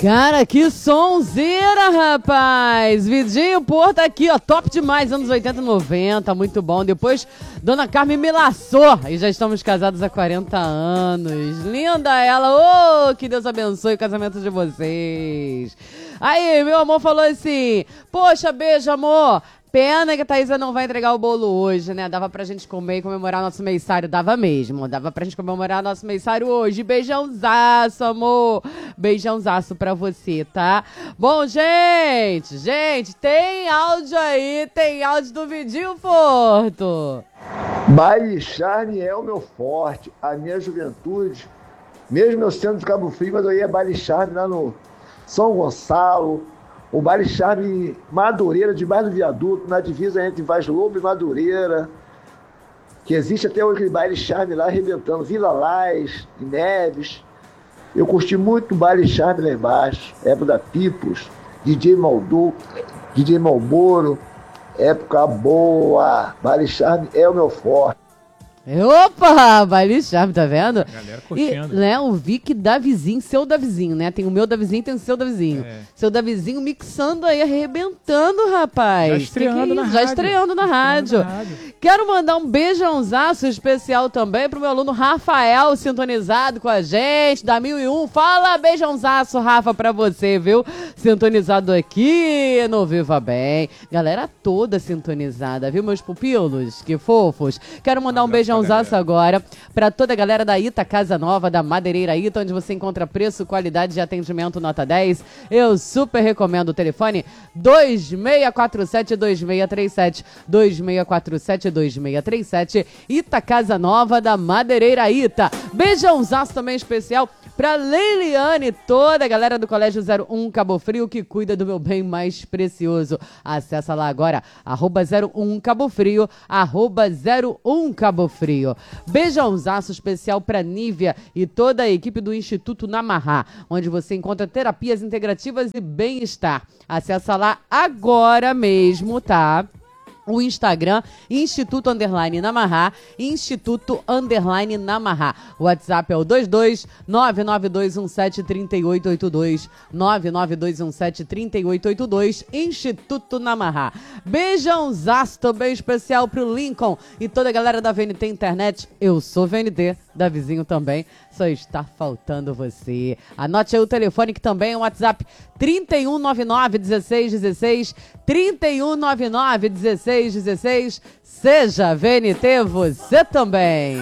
Cara, que sonzeira, rapaz! Vidinho Porto aqui, ó, top demais, anos 80 e 90, muito bom. Depois, Dona Carmen me laçou e já estamos casados há 40 anos. Linda ela, que Deus abençoe o casamento de vocês. Aí, meu amor falou assim, poxa, beijo, amor. Pena que a Thaísa não vai entregar o bolo hoje, né? Dava pra gente comer e comemorar nosso mêsário. Dava mesmo. Dava pra gente comemorar nosso mêsário hoje. Beijãozaço, amor. Beijãozaço pra você, tá? Bom, gente, tem áudio aí. Tem áudio do Vidinho Porto. Baile Charme é o meu forte. A minha juventude, mesmo eu sendo de Cabo Frio, mas eu ia Baile Charme lá no São Gonçalo. O Baile Charme Madureira, debaixo do viaduto, na divisa entre Vaz Lobo e Madureira, que existe até hoje aquele Baile Charme lá arrebentando, Vila Lais e Neves. Eu curti muito o Baile Charme lá embaixo, época da Pipos, DJ Maldu, DJ Malboro, época boa. Baile Charme é o meu forte. Opa, Baile Charme, tá vendo? A galera curtindo. E, né, o Vic Davizinho, seu Davizinho, né? Tem o meu Davizinho e tem o seu Davizinho. Seu Davizinho mixando aí, arrebentando, rapaz. Já estreando na rádio. Já estreando na rádio. Quero mandar um beijãozaço especial também pro meu aluno Rafael, sintonizado com a gente, da 1001. Fala, beijãozaço, Rafa, pra você, viu? Sintonizado aqui no Viva Bem. Galera toda sintonizada, viu, meus pupilos? Que fofos. Quero mandar um beijãozaço agora pra toda a galera da Ita Casa Nova, da Madeireira Ita, onde você encontra preço, qualidade de atendimento nota 10. Eu super recomendo o telefone 2647-2637, 2647-2637, Ita Casa Nova da Madeireira Ita. Beijãozaço também especial pra Leiliane, toda a galera do Colégio 01 Cabo Frio, que cuida do meu bem mais precioso. Acessa lá agora, @01 Cabo Frio, @01 Cabo Frio. Beijãozaço especial pra Nívia e toda a equipe do Instituto Namarrá, onde você encontra terapias integrativas e bem-estar. Acessa lá agora mesmo, tá? O Instagram, Instituto_Namarrá, Instituto_Namarrá. O WhatsApp é o 22-992173882, 992173882, Instituto Namarrá. Beijãozaço também especial pro Lincoln e toda a galera da VNT Internet. Eu sou VNT, da Vizinho também, só está faltando você. Anote aí o telefone que também é o WhatsApp 3199-1616, 3199-1616. Seja VNT você também.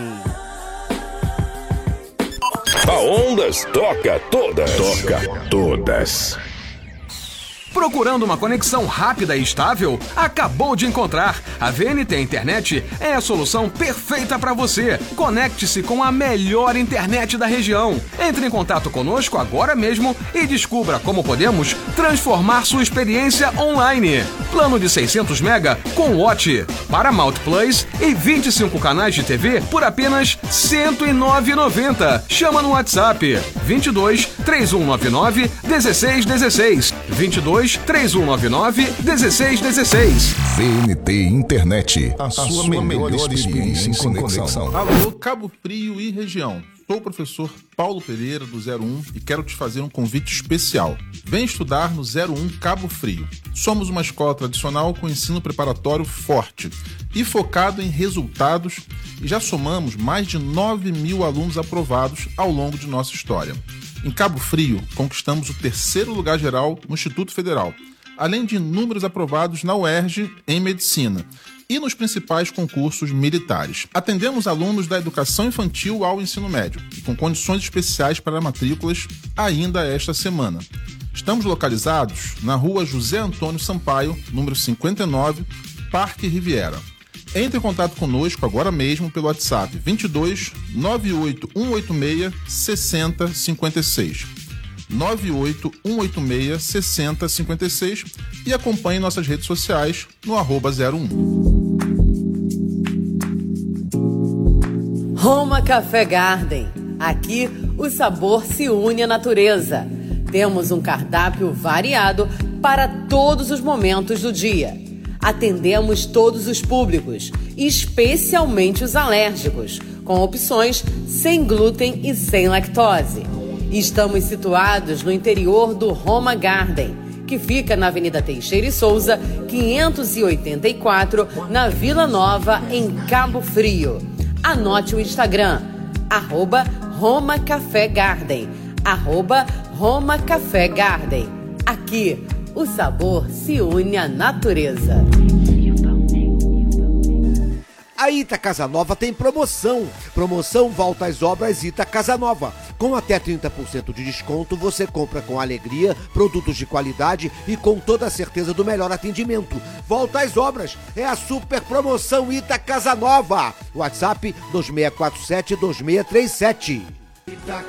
A Ondas toca todas. Toca todas. Procurando uma conexão rápida e estável? Acabou de encontrar! A VNT Internet é a solução perfeita para você. Conecte-se com a melhor internet da região. Entre em contato conosco agora mesmo e descubra como podemos transformar sua experiência online. Plano de 600 MB com Watch, Paramount Plus e 25 canais de TV por apenas R$ 109,90. Chama no WhatsApp 22 3199 1616. 22 3199 1616. VNT Internet, a sua melhor experiência em conexão. Alô, Cabo Frio e região. Sou o professor Paulo Pereira, do 01, e quero te fazer um convite especial. Vem estudar no 01 Cabo Frio. Somos uma escola tradicional com ensino preparatório forte e focado em resultados, e já somamos mais de 9.000 alunos aprovados ao longo de nossa história. Em Cabo Frio, conquistamos o 3º lugar geral no Instituto Federal, além de inúmeros aprovados na UERJ em Medicina e nos principais concursos militares. Atendemos alunos da educação infantil ao ensino médio e com condições especiais para matrículas ainda esta semana. Estamos localizados na rua José Antônio Sampaio, número 59, Parque Riviera. Entre em contato conosco agora mesmo pelo WhatsApp 22 98186 6056. 98186 6056 e acompanhe nossas redes sociais no @01. Roma Café Garden. Aqui o sabor se une à natureza. Temos um cardápio variado para todos os momentos do dia. Atendemos todos os públicos, especialmente os alérgicos, com opções sem glúten e sem lactose. Estamos situados no interior do Roma Garden, que fica na Avenida Teixeira e Souza, 584, na Vila Nova, em Cabo Frio. Anote o Instagram, @RomaCaféGarden, @RomaCaféGarden. Aqui, o sabor se une à natureza. A Ita Casa Nova tem promoção. Promoção Volta às Obras Ita Casa Nova. Com até 30% de desconto, você compra com alegria, produtos de qualidade e com toda a certeza do melhor atendimento. Volta às Obras é a super promoção Ita Casa Nova. WhatsApp 2647-2637. Ita